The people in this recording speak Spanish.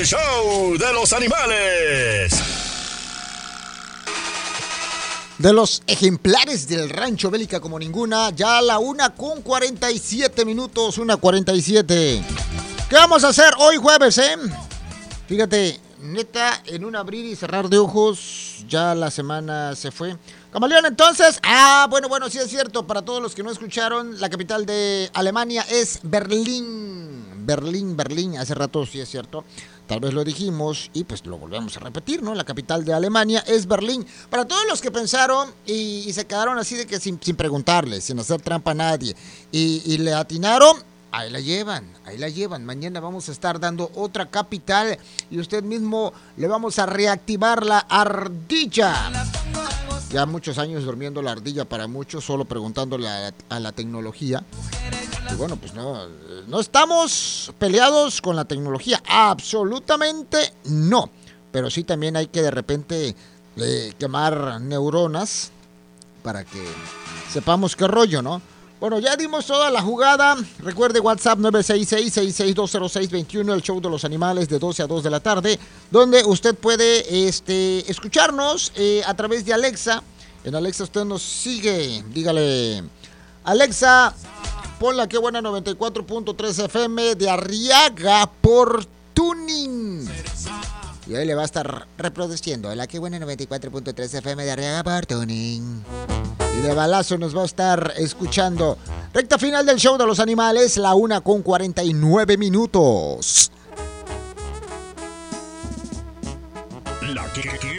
el show de los animales. De los ejemplares del Rancho Bélica como ninguna, ya a la 1:47 minutos, 1:47. ¿Qué vamos a hacer hoy jueves, Fíjate, neta, en un abrir y cerrar de ojos, ya la semana se fue. Camaleón, entonces, bueno, sí es cierto, para todos los que no escucharon, la capital de Alemania es Berlín. Berlín, hace rato sí es cierto. Tal vez lo dijimos y pues lo volvemos a repetir, ¿no? La capital de Alemania es Berlín. Para todos los que pensaron y se quedaron así de que sin preguntarle, sin hacer trampa a nadie, y le atinaron, ahí la llevan. Mañana vamos a estar dando otra capital y usted mismo le vamos a reactivar la ardilla. Ya muchos años durmiendo la ardilla para muchos, solo preguntándole a la tecnología. Y bueno, pues no estamos peleados con la tecnología, absolutamente no. Pero sí también hay que de repente quemar neuronas para que sepamos qué rollo, ¿no? Bueno, ya dimos toda la jugada. Recuerde WhatsApp 966-6620621, el show de los animales de 12 a 2 de la tarde, donde usted puede escucharnos a través de Alexa. En Alexa usted nos sigue. Dígale, Alexa, pon la Que Buena 94.3 FM de Arriaga por Tuning. Y ahí le va a estar reproduciendo la Que Buena 94.3 FM de Arriaga por Tuning. Y de balazo nos va a estar escuchando. Recta final del show de los animales, la 1:49 minutos. La que